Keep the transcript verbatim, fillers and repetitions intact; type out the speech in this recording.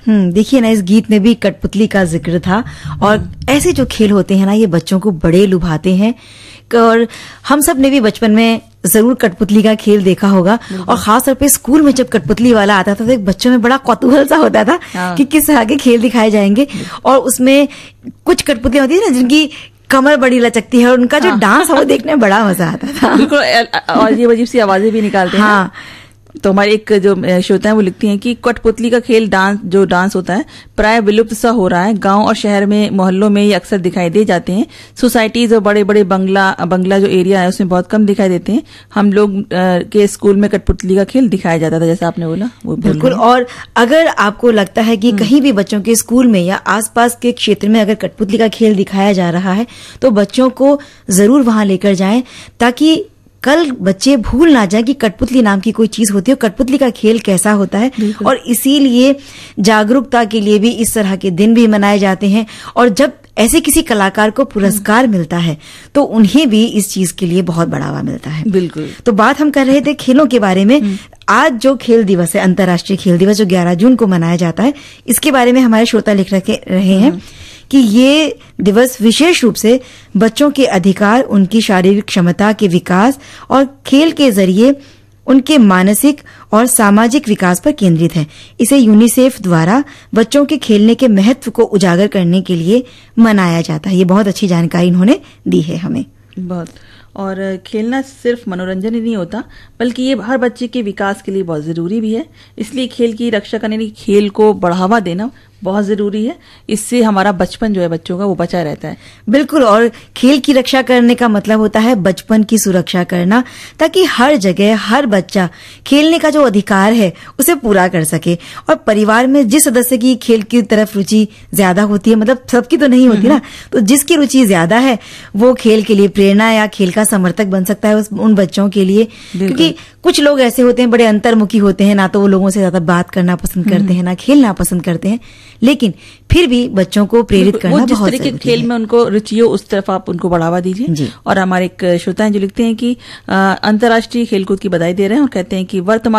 हम्म देखिए ना, इस गीत में भी कठपुतली का जिक्र था और ऐसे जो खेल होते हैं ना, ये बच्चों को बड़े लुभाते हैं। और हम सब ने भी बचपन में जरूर कठपुतली का खेल देखा होगा, और खासतौर पे स्कूल में जब कठपुतली वाला आता था तो एक बच्चों में बड़ा कौतूहल सा होता था हाँ। कि किस तरह के खेल दिखाए जाएंगे। और उसमें कुछ कठपुतलियां होती है ना जिनकी कमर बड़ी लचकती है और उनका जो हाँ। डांस है वो देखने में बड़ा मजा आता था। बिल्कुल, अजीब अजीब सी आवाजें भी निकालते हैं हाँ। तो हमारी एक जो श्रोता है वो लिखती हैं कि कठपुतली का खेल डांस जो डांस होता है प्राय विलुप्त सा हो रहा है। गांव और शहर में मोहल्लों में ये अक्सर दिखाई दे जाते हैं। सोसाइटीज और बड़े बड़े बंगला बंगला जो एरिया है उसमें बहुत कम दिखाई देते हैं। हम लोग के स्कूल में कठपुतली का खेल दिखाया जाता था, जैसा आपने बोला वो बिल्कुल। और अगर आपको लगता है कि कहीं भी बच्चों के स्कूल में या आसपास के क्षेत्र में अगर कठपुतली का खेल दिखाया जा रहा है तो बच्चों को जरूर वहां लेकर जाएं, ताकि कल बच्चे भूल ना जाए कि कठपुतली नाम की कोई चीज होती है, कठपुतली का खेल कैसा होता है। और इसीलिए जागरूकता के लिए भी इस तरह के दिन भी मनाए जाते हैं। और जब ऐसे किसी कलाकार को पुरस्कार मिलता है तो उन्हें भी इस चीज के लिए बहुत बढ़ावा मिलता है। बिल्कुल। तो बात हम कर रहे थे खेलों के बारे में। आज जो खेल दिवस है, अंतर्राष्ट्रीय खेल दिवस, जो ग्यारह जून को मनाया जाता है, इसके बारे में हमारे श्रोता लिख रहे हैं कि ये दिवस विशेष रूप से बच्चों के अधिकार, उनकी शारीरिक क्षमता के विकास और खेल के जरिए उनके मानसिक और सामाजिक विकास पर केंद्रित है। इसे यूनिसेफ द्वारा बच्चों के खेलने के महत्व को उजागर करने के लिए मनाया जाता है। ये बहुत अच्छी जानकारी इन्होंने दी है हमें। बहुत। और खेलना सिर्फ मनोरंजन ही नहीं होता, बल्कि ये हर बच्चे के विकास के लिए बहुत जरूरी भी है। इसलिए खेल की रक्षा करने, खेल को बढ़ावा देना बहुत जरूरी है। इससे हमारा बचपन जो है बच्चों का वो बचा रहता है। बिल्कुल। और खेल की रक्षा करने का मतलब होता है बचपन की सुरक्षा करना, ताकि हर जगह हर बच्चा खेलने का जो अधिकार है उसे पूरा कर सके। और परिवार में जिस सदस्य की खेल की तरफ रुचि ज्यादा होती है, मतलब सबकी तो नहीं होती ना, तो जिसकी रुचि ज्यादा है वो खेल के लिए प्रेरणा या खेल का समर्थक बन सकता है उन बच्चों के लिए। क्योंकि कुछ लोग ऐसे होते हैं, बड़े अंतर्मुखी होते हैं, ना तो वो लोगों से ज्यादा बात करना पसंद करते हैं, ना खेलना पसंद करते हैं, लेकिन फिर भी बच्चों को प्रेरित करना बहुत जरूरी है। जिस तरह के खेल में उनको रुचि हो उस तरफ आप उनको बढ़ावा दीजिए। और हमारे एक श्रोता हैं जो लिखते हैं कि अंतर्राष्ट्रीय खेलकूद की बधाई दे रहे हैं और कहते हैं कि वर्तमान